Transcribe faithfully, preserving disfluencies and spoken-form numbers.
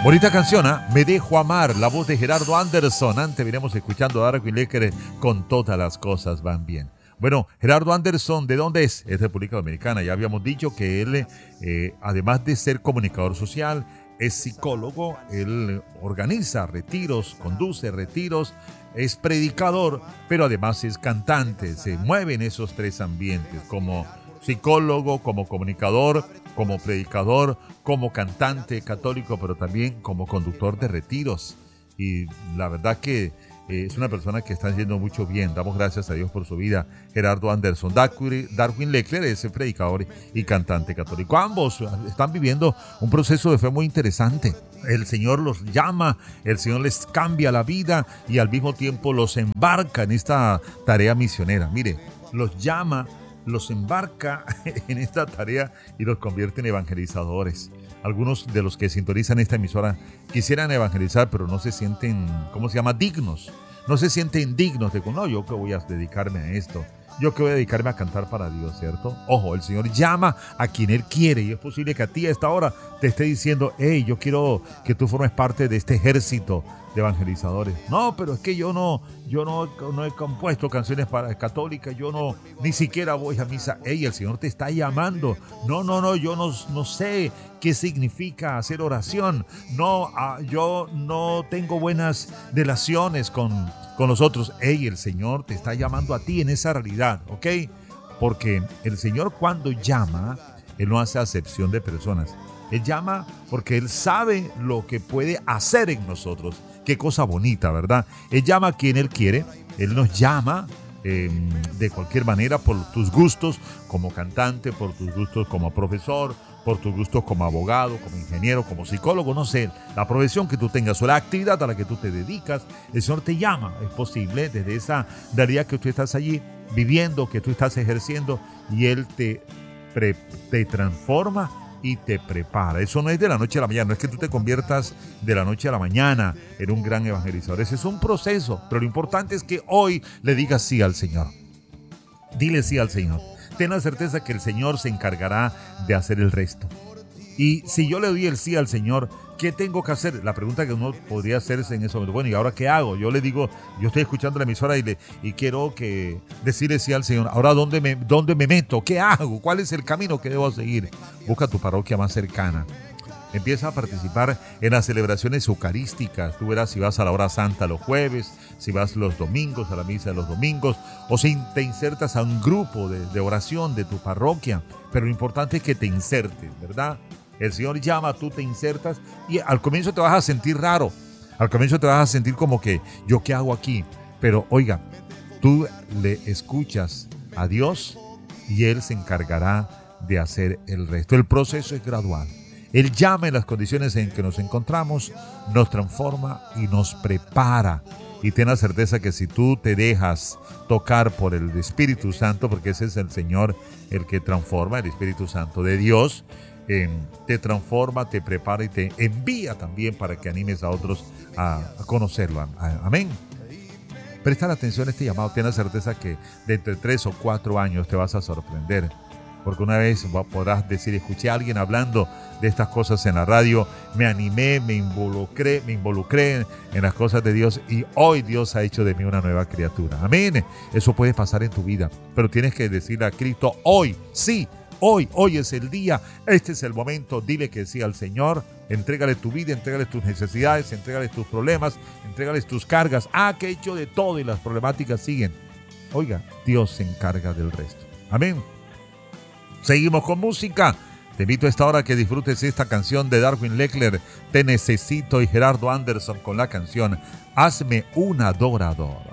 Bonita canción, ¿eh? Me dejo amar, la voz de Gerardo Anderson. Antes venimos escuchando a Darwin Lecker con Todas las cosas van bien. Bueno, Gerardo Anderson, ¿de dónde es? Es de República Dominicana. Ya habíamos dicho que él, eh, además de ser comunicador social, es psicólogo. Él organiza retiros, conduce retiros, es predicador, pero además es cantante. Se mueve en esos tres ambientes, como psicólogo, como comunicador, como predicador, como cantante católico, pero también como conductor de retiros. Y la verdad que eh, es una persona que está haciendo mucho bien. Damos gracias a Dios por su vida. Gerardo Anderson. Darwin Lecker es predicador y cantante católico. Ambos están viviendo un proceso de fe muy interesante. El Señor los llama, el Señor les cambia la vida y al mismo tiempo los embarca en esta tarea misionera. Mire, los llama, los embarca en esta tarea y los convierte en evangelizadores. Algunos de los que sintonizan esta emisora quisieran evangelizar, pero no se sienten, ¿cómo se llama?, dignos. No se sienten dignos de, no, yo que voy a dedicarme a esto. Yo que voy a dedicarme a cantar para Dios, ¿cierto? Ojo, el Señor llama a quien Él quiere y es posible que a ti a esta hora te esté diciendo, hey, yo quiero que tú formes parte de este ejército de evangelizadores. No, pero es que yo no, yo no, no he compuesto canciones para católicas, yo no, ni siquiera voy a misa. Hey, el Señor te está llamando. No, no, no, yo no, no sé qué significa hacer oración. No, uh, yo no tengo buenas relaciones con, con los otros. Hey, el Señor te está llamando a ti en esa realidad, ¿ok? Porque el Señor cuando llama, Él no hace acepción de personas. Él llama porque Él sabe lo que puede hacer en nosotros. Qué cosa bonita, ¿verdad? Él llama a quien Él quiere. Él nos llama eh, de cualquier manera por tus gustos como cantante, por tus gustos como profesor, por tus gustos como abogado, como ingeniero, como psicólogo, no sé, la profesión que tú tengas o la actividad a la que tú te dedicas, el Señor te llama. Es posible desde esa realidad que tú estás allí viviendo, que tú estás ejerciendo y Él te, pre, te transforma y te prepara. Eso no es de la noche a la mañana, no es que tú te conviertas de la noche a la mañana en un gran evangelizador. Ese es un proceso, pero lo importante es que hoy le digas sí al Señor. Dile sí al Señor. Ten la certeza que el Señor se encargará de hacer el resto. Y si yo le doy el sí al Señor, ¿qué tengo que hacer? La pregunta que uno podría hacerse en eso, bueno, ¿y ahora qué hago? Yo le digo, yo estoy escuchando la emisora y, le, y quiero que decirle sí al Señor. Ahora, ¿dónde me, ¿dónde me meto? ¿Qué hago? ¿Cuál es el camino que debo seguir? Busca tu parroquia más cercana. Empieza a participar en las celebraciones eucarísticas. Tú verás si vas a la hora santa los jueves, si vas los domingos a la misa de los domingos, o si te insertas a un grupo de, de oración de tu parroquia. Pero lo importante es que te insertes, ¿verdad? El Señor llama, tú te insertas y al comienzo te vas a sentir raro. Al comienzo te vas a sentir como que, ¿yo qué hago aquí? Pero oiga, tú le escuchas a Dios y Él se encargará de hacer el resto. El proceso es gradual. Él llama en las condiciones en que nos encontramos, nos transforma y nos prepara. Y ten la certeza que si tú te dejas tocar por el Espíritu Santo, porque ese es el Señor el que transforma, el Espíritu Santo de Dios, eh, te transforma, te prepara y te envía también para que animes a otros a, a conocerlo. A, amén. Presta atención a este llamado, ten la certeza que dentro de tres o cuatro años te vas a sorprender. Porque una vez podrás decir, escuché a alguien hablando de estas cosas en la radio, me animé, me involucré, me involucré en las cosas de Dios y hoy Dios ha hecho de mí una nueva criatura. Amén. Eso puede pasar en tu vida, pero tienes que decirle a Cristo, hoy, sí, hoy, hoy es el día, este es el momento, dile que sí al Señor, entrégale tu vida, entrégale tus necesidades, entrégale tus problemas, entrégale tus cargas. Ah, que he hecho de todo y las problemáticas siguen. Oiga, Dios se encarga del resto. Amén. Seguimos con música. Te invito a esta hora a que disfrutes esta canción de Darwin Lecker, Te Necesito, y Gerardo Anderson con la canción Hazme un adorador.